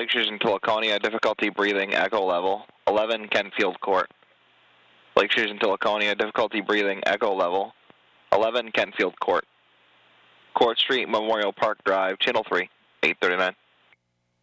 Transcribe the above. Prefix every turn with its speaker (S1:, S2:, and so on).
S1: Lake Sturgeon to Laconia, difficulty breathing, echo level. 11, Kenfield Court. Lake Sturgeon to Laconia, difficulty breathing, echo level. 11, Kenfield Court. Court Street, Memorial Park Drive, Channel 3, 839.